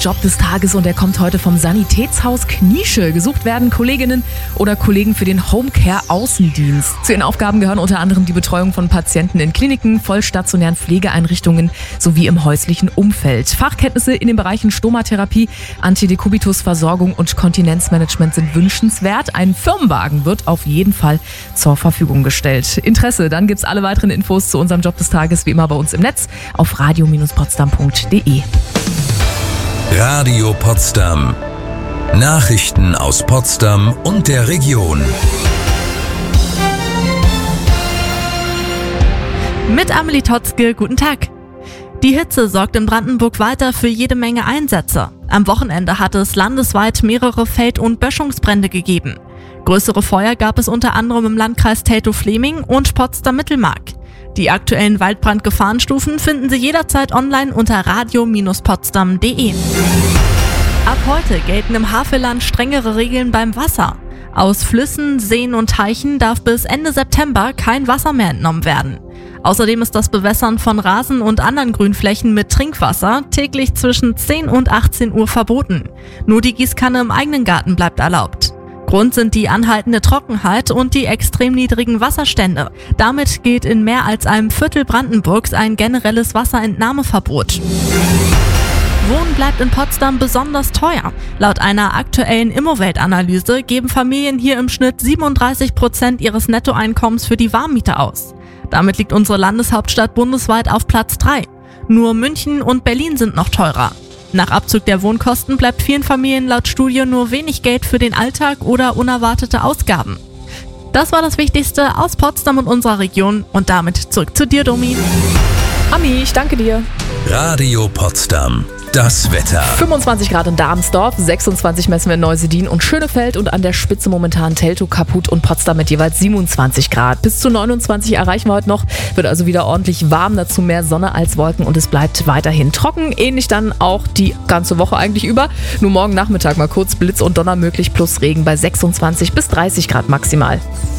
Job des Tages und der kommt heute vom Sanitätshaus Kniesche. Gesucht werden Kolleginnen oder Kollegen für den Homecare-Außendienst. Zu ihren Aufgaben gehören unter anderem die Betreuung von Patienten in Kliniken, vollstationären Pflegeeinrichtungen sowie im häuslichen Umfeld. Fachkenntnisse in den Bereichen Stomatherapie, Antidekubitusversorgung und Kontinenzmanagement sind wünschenswert. Ein Firmenwagen wird auf jeden Fall zur Verfügung gestellt. Interesse, dann gibt's alle weiteren Infos zu unserem Job des Tages wie immer bei uns im Netz auf radio-potsdam.de. Radio Potsdam. Nachrichten aus Potsdam und der Region. Mit Amelie Totzke, guten Tag. Die Hitze sorgt in Brandenburg weiter für jede Menge Einsätze. Am Wochenende hatte es landesweit mehrere Feld- und Böschungsbrände gegeben. Größere Feuer gab es unter anderem im Landkreis Teltow-Fläming und Potsdam-Mittelmark. Die aktuellen Waldbrandgefahrenstufen finden Sie jederzeit online unter radio-potsdam.de. Ab heute gelten im Havelland strengere Regeln beim Wasser. Aus Flüssen, Seen und Teichen darf bis Ende September kein Wasser mehr entnommen werden. Außerdem ist das Bewässern von Rasen und anderen Grünflächen mit Trinkwasser täglich zwischen 10 und 18 Uhr verboten. Nur die Gießkanne im eigenen Garten bleibt erlaubt. Grund sind die anhaltende Trockenheit und die extrem niedrigen Wasserstände. Damit gilt in mehr als einem Viertel Brandenburgs ein generelles Wasserentnahmeverbot. Wohnen bleibt in Potsdam besonders teuer. Laut einer aktuellen Immowelt-Analyse geben Familien hier im Schnitt 37% ihres Nettoeinkommens für die Warmmiete aus. Damit liegt unsere Landeshauptstadt bundesweit auf Platz 3. Nur München und Berlin sind noch teurer. Nach Abzug der Wohnkosten bleibt vielen Familien laut Studie nur wenig Geld für den Alltag oder unerwartete Ausgaben. Das war das Wichtigste aus Potsdam und unserer Region und damit zurück zu dir, Domi. Ami, ich danke dir. Radio Potsdam. Das Wetter. 25 Grad in Darmsdorf, 26 messen wir in Neusedin und Schönefeld und an der Spitze momentan Teltow, Kaput und Potsdam mit jeweils 27 Grad. Bis zu 29 erreichen wir heute noch, wird also wieder ordentlich warm, dazu mehr Sonne als Wolken und es bleibt weiterhin trocken. Ähnlich dann auch die ganze Woche eigentlich über. Nur morgen Nachmittag mal kurz Blitz und Donner möglich plus Regen bei 26 bis 30 Grad maximal.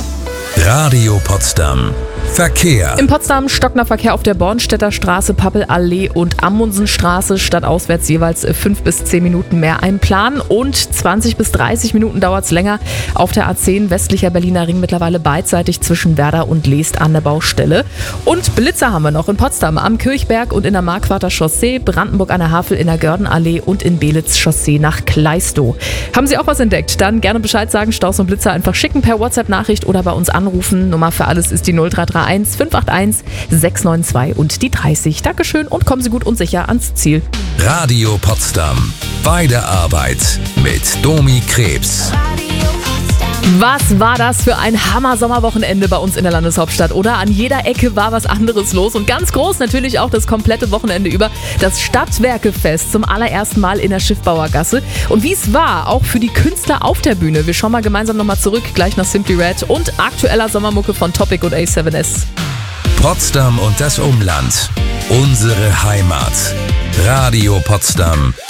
Radio Potsdam. Verkehr. In Potsdam stockender Verkehr auf der Bornstedter Straße, Pappelallee und Amundsenstraße. Stadtauswärts jeweils 5 bis 10 Minuten mehr einplanen und 20 bis 30 Minuten dauert es länger auf der A10 westlicher Berliner Ring, mittlerweile beidseitig zwischen Werder und Leest an der Baustelle. Und Blitzer haben wir noch in Potsdam am Kirchberg und in der Marquarder Chaussee, Brandenburg an der Havel in der Gördenallee und in Belitz Chaussee nach Kleistow. Haben Sie auch was entdeckt? Dann gerne Bescheid sagen, Staus und Blitzer einfach schicken per WhatsApp-Nachricht oder bei uns anrufen. Nummer für alles ist die 0331 581 692 und die 30. Dankeschön und kommen Sie gut und sicher ans Ziel. Radio Potsdam. Bei der Arbeit mit Domi Krebs. Was war das für ein Hammer-Sommerwochenende bei uns in der Landeshauptstadt, oder? An jeder Ecke war was anderes los und ganz groß natürlich auch das komplette Wochenende über das Stadtwerkefest zum allerersten Mal in der Schiffbauergasse. Und wie es war, auch für die Künstler auf der Bühne. Wir schauen mal gemeinsam nochmal zurück, gleich nach Simply Red und aktueller Sommermucke von Topic und A7S. Potsdam und das Umland. Unsere Heimat. Radio Potsdam.